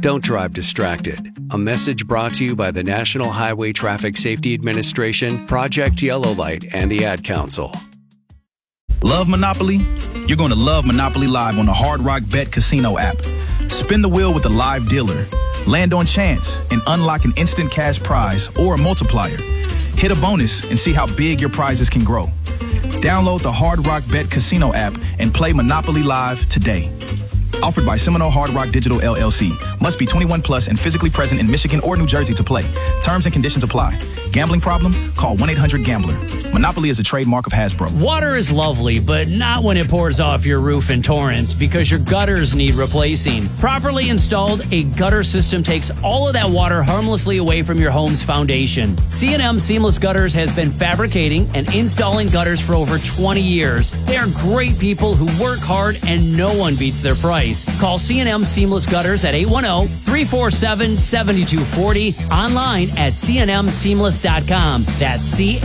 Don't drive distracted. A message brought to you by the National Highway Traffic Safety Administration, Project Yellow Light, and the Ad Council. Love Monopoly? You're going to love Monopoly Live on the Hard Rock Bet Casino app. Spin the wheel with a live dealer. Land on chance and unlock an instant cash prize or a multiplier. Hit a bonus and see how big your prizes can grow. Download the Hard Rock Bet Casino app and play Monopoly Live today. Offered by Seminole Hard Rock Digital LLC. Must be 21 plus and physically present in Michigan or New Jersey to play. Terms and conditions apply. Gambling problem? Call 1-800-GAMBLER. Monopoly is a trademark of Hasbro. Water is lovely, but not when it pours off your roof in torrents because your gutters need replacing. Properly installed, a gutter system takes all of that water harmlessly away from your home's foundation. C&M Seamless Gutters has been fabricating and installing gutters for over 20 years. They are great people who work hard and no one beats their price. Call C&M Seamless Gutters at 810-347-7240. Online at cnmseamless.com. That's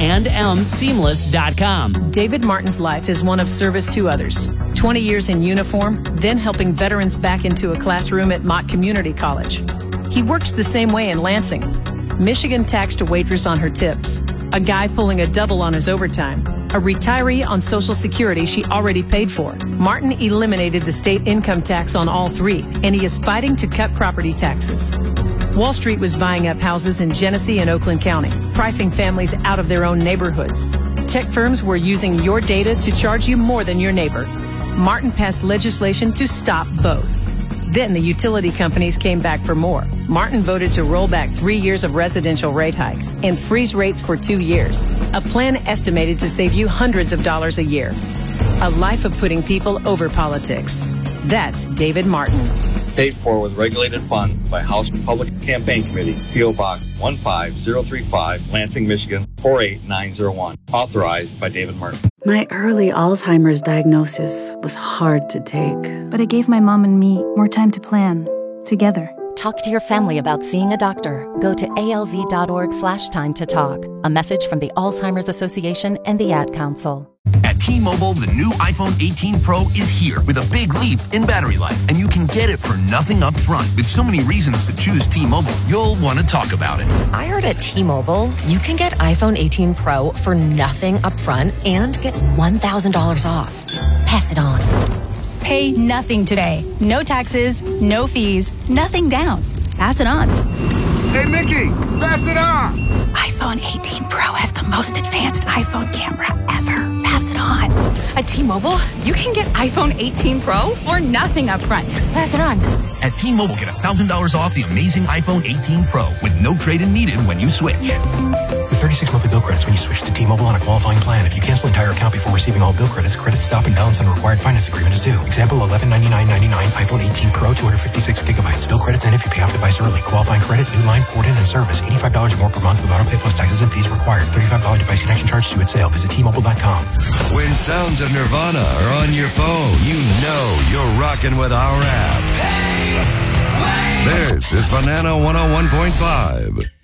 C&mseamless.com. David Martin's life is one of service to others. 20 years in uniform, then helping veterans back into a classroom at Mott Community College. He works the same way in Lansing. Michigan taxed a waitress on her tips. A guy pulling a double on his overtime. A retiree on Social Security she already paid for. Martin eliminated the state income tax on all three, and he is fighting to cut property taxes. Wall Street was buying up houses in Genesee and Oakland County, pricing families out of their own neighborhoods. Tech firms were using your data to charge you more than your neighbor. Martin passed legislation to stop both. Then the utility companies came back for more. Martin voted to roll back 3 years of residential rate hikes and freeze rates for 2 years. A plan estimated to save you hundreds of dollars a year. A life of putting people over politics. That's David Martin. Paid for with regulated fund by House Republican Campaign Committee, P.O. Box 15035, Lansing, Michigan 48901. Authorized by David Martin. My early Alzheimer's diagnosis was hard to take. But it gave my mom and me more time to plan, together. Talk to your family about seeing a doctor. Go to alz.org/time to talk. A message from the Alzheimer's Association and the Ad Council. At T-Mobile, the new iPhone 18 Pro is here with a big leap in battery life, and you can get it for nothing up front. With so many reasons to choose T-Mobile, you'll want to talk about it. I heard at T-Mobile, you can get iPhone 18 Pro for nothing up front and get $1,000 off. Pass it on. Pay nothing today. No taxes, no fees, nothing down. Pass it on. Hey, Mickey, pass it on. iPhone 18 Pro has the most advanced iPhone camera ever. Pass it on. At T-Mobile, you can get iPhone 18 Pro For nothing up front. Pass it on. At T-Mobile, get $1,000 off the amazing iPhone 18 Pro with no trade-in needed when you switch. With 36 monthly bill credits when you switch to T-Mobile on a qualifying plan. If you cancel entire account before receiving all bill credits, credit stop and balance on a required finance agreement is due. Example, $1199.99 iPhone 18 Pro, 256 gigabytes. Bill credits end if you pay off device early. Qualifying credit, new line, port-in, and service. $85 more per month with autopay plus taxes and fees required. $35 device connection charge due at sale. Visit T-Mobile.com. When sounds of Nirvana are on your phone, you know you're rocking with our app. This is Banana 101.5.